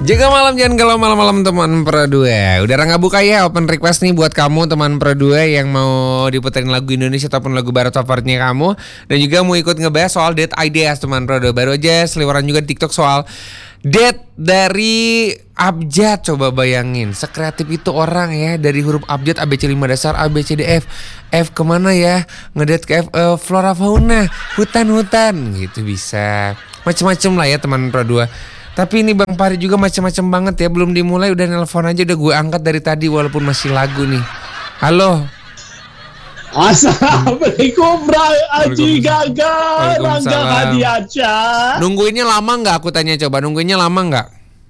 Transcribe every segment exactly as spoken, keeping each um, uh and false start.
Jaga malam jangan galau malam-malam teman Pro dua. Udah Rangga buka ya open request nih buat kamu teman Pro dua yang mau diputerin lagu Indonesia ataupun lagu barat favoritnya kamu. Dan juga mau ikut ngebahas soal date ideas teman Pro dua. Baru aja seliweran juga di TikTok soal date dari abjad. Coba bayangin sekreatif itu orang ya. Dari huruf abjad A B C lima dasar A B C D F. F kemana ya? Ngedate ke F, uh, flora fauna, hutan-hutan gitu bisa. Macem-macem lah ya teman Pro dua. Tapi ini Bang Fahri juga macam-macam banget ya. Belum dimulai udah nelpon aja. Udah gue angkat dari tadi walaupun masih lagu nih. Halo. Assalamualaikum Haji Gaga Rangga Hadiansyah. Nungguinnya lama gak? Aku tanya coba. Nungguinnya lama gak?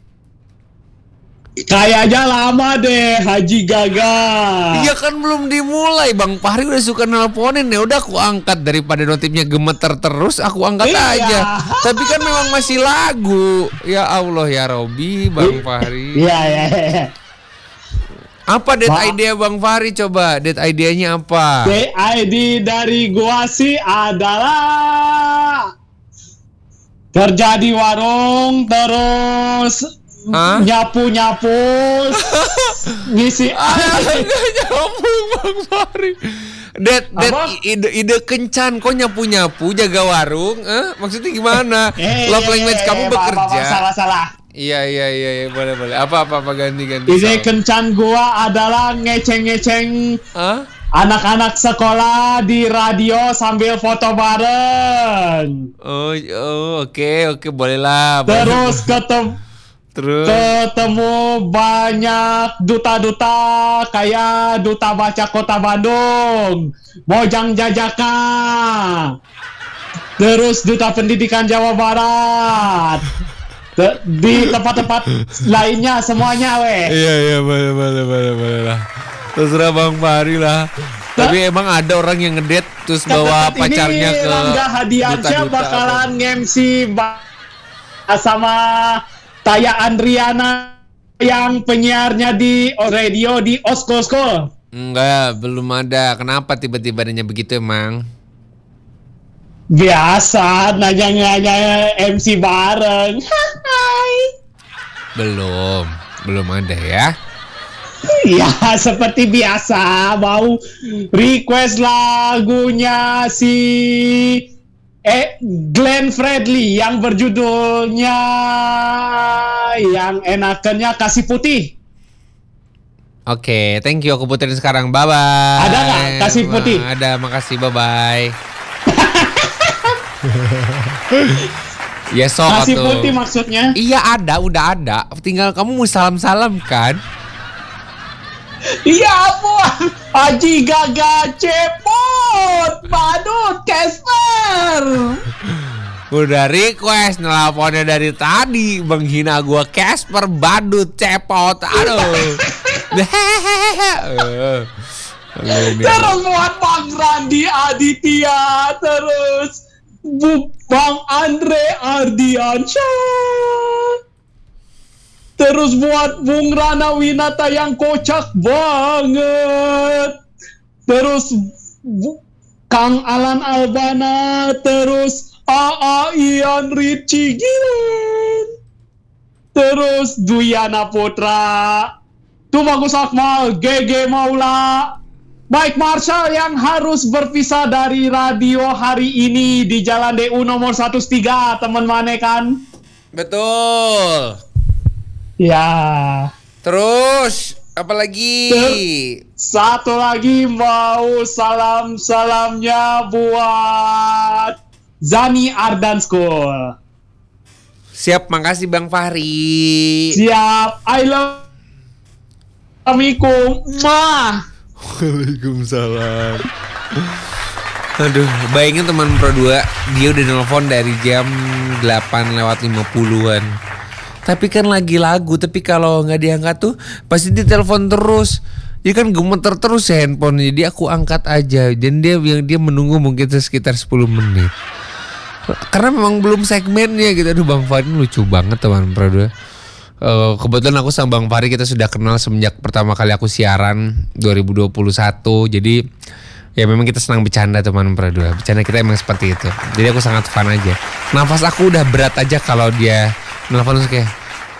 Kayaknya lama deh Haji Gaga. Iya kan belum dimulai. Bang Fahri udah suka nelponin ya. Udah aku angkat daripada notifnya gemeter terus. Aku angkat iya. aja. Tapi kan memang masih lagu. Ya Allah ya Robi Bang Fahri. Iya iya iya. Apa date Ma- idea Bang Fahri coba? Date idenya apa? Date I D dari gua sih adalah kerja di warung terus Hah? nyapu-nyapu ngisi nyapu Bang Fahri. Date, date ide, ide kencan kok nyapu-nyapu jaga warung, eh? Maksudnya gimana? Eh, Love language eh, kamu eh, bekerja. Salah-salah. Iya iya iya iya boleh boleh. Apa apa apa ganti ganti. Ide kencan gua adalah ngeceng-ngeceng huh? anak-anak sekolah di radio sambil foto bareng. Oh oh oke okay, oke okay, boleh lah. Terus ketemu Terus ketemu banyak duta-duta kayak duta baca Kota Bandung, Mojang Jajaka, terus duta pendidikan Jawa Barat, Te- di tempat-tempat lainnya semuanya weh. Iya iya boleh boleh boleh boleh lah. Terserah Bang Fahri lah. Tapi emang ada orang yang ngedate terus bawa pacarnya ke Rangga Hadiansyah bakalan M C ba- sama Taya Andriana yang penyiarnya di radio di Osko-Osko. Enggak, belum ada. Kenapa tiba-tiba nanya begitu emang? Biasa nanya-nanya M C bareng. Hai. Belum, belum ada ya. Ya seperti biasa mau request lagunya si Eh, Glenn Fredly yang berjudulnya yang enakannya Kasih Putih. Oke, okay, thank you. Aku puterin sekarang. Bye bye. Ada nggak Kasih Putih? Nah, ada, makasih. Bye bye. Ya sok Kasih atuh. Putih maksudnya? Iya ada, udah ada. Tinggal kamu mau salam-salam kan? Iya ampun, Haji Gaga cepot, badut, Casper. Udah request nelponnya dari tadi menghina gua Casper, badut, cepot, aduh. Terus buat Bang Randi Aditya, terus Bu Bang Andre Ardiansyah. Terus buat Bung Rana Winata yang kocak banget. Terus Bu, Kang Alan Albana. Terus A A Ian Richie Gilen. Terus Duyana Putra. Tubagus Akmal, G G Maula. Mike Marshall yang harus berpisah dari radio hari ini di Jalan D U nomor seratus tiga, teman Mane kan? Betul. Ya. Terus apa lagi? Ter- satu lagi mau salam-salamnya buat Zani Ardan School. Siap, makasih Bang Fahri. Siap. I love Assalamualaikum. Mah. Waalaikumsalam. Aduh, bayangin teman Pro dua, dia udah nelfon dari jam delapan lewat lima puluhan. Tapi kan lagi lagu, tapi kalau nggak diangkat tuh pasti ditelepon terus. Dia kan gemeter terus ya handphone. Jadi aku angkat aja. Dan dia yang dia menunggu mungkin sekitar sepuluh menit. Karena memang belum segmennya gitu. Aduh Bang Fahri lucu banget teman Pro dua. Uh, kebetulan aku sama Bang Fahri kita sudah kenal semenjak pertama kali aku siaran dua ribu dua puluh satu. Jadi ya memang kita senang bercanda teman Pro dua. Bercanda kita emang seperti itu. Jadi aku sangat fun aja. Nafas aku udah berat aja kalau dia nelfon terus kayak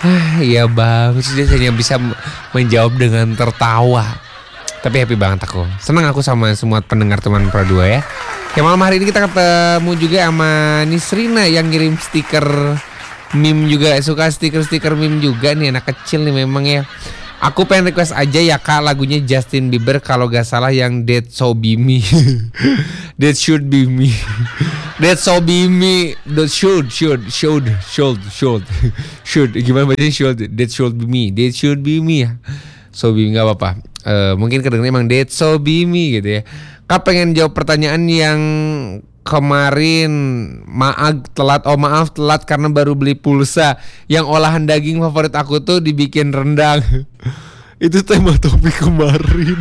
Ah, iya bang, terus dia hanya bisa menjawab dengan tertawa. Tapi happy banget aku. Senang aku sama semua pendengar teman Pro dua ya. Ya malam hari ini kita ketemu juga sama Nisrina yang ngirim stiker meme juga. Suka stiker-stiker meme juga nih, anak kecil nih memang ya. Aku pengen request aja ya kak lagunya Justin Bieber kalau gak salah yang That So Be Me. That Should Be Me. That So Be Me. That should should should should should should gimana bacanya should. That Should Be Me. That Should Be Me ya. So Be Me gak apa-apa. Uh, mungkin kedengerannya emang That So Be Me gitu ya. Kak pengen jawab pertanyaan yang kemarin maaf telat oh maaf telat karena baru beli pulsa yang olahan daging favorit aku tuh dibikin rendang. Itu tema topik kemarin.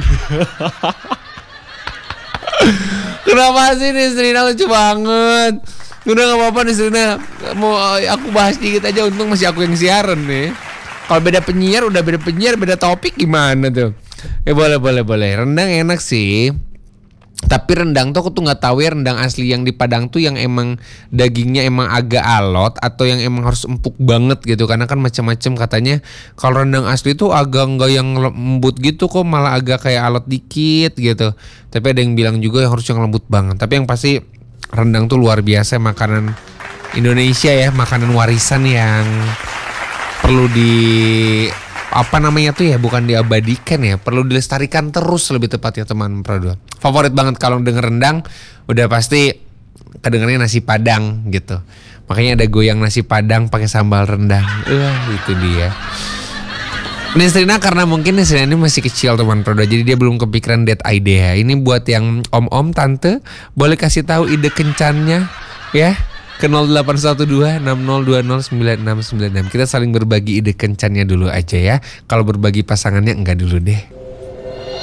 Kenapa sih nih Serina lucu banget. Udah gak apa-apa nih Serina, mau aku bahas dikit aja, untung masih aku yang siaran nih. Kalau beda penyiar udah beda penyiar beda topik gimana tuh. Ya boleh boleh boleh. Rendang enak sih. Tapi rendang tuh aku tuh nggak tahu ya rendang asli yang di Padang tuh yang emang dagingnya emang agak alot atau yang emang harus empuk banget gitu, karena kan macam-macam katanya. Kalau rendang asli tuh agak nggak yang lembut gitu kok, malah agak kayak alot dikit gitu. Tapi ada yang bilang juga yang harus yang lembut banget. Tapi yang pasti rendang tuh luar biasa, makanan Indonesia ya, makanan warisan yang perlu di apa namanya tuh ya, bukan diabadikan ya, perlu dilestarikan terus lebih tepatnya teman Pro dua. Favorit banget kalau denger rendang udah pasti kedengarnya nasi Padang gitu. Makanya ada goyang nasi Padang pakai sambal rendang. Wah, itu dia. Nisrina karena mungkin Nisrina ini masih kecil teman Pro dua, jadi dia belum kepikiran that idea. Ini buat yang om-om tante, boleh kasih tahu ide kencannya ya. Ke nol delapan satu dua enam nol dua nol sembilan enam sembilan enam. Kita saling berbagi ide kencannya dulu aja ya. Kalau berbagi pasangannya enggak dulu deh.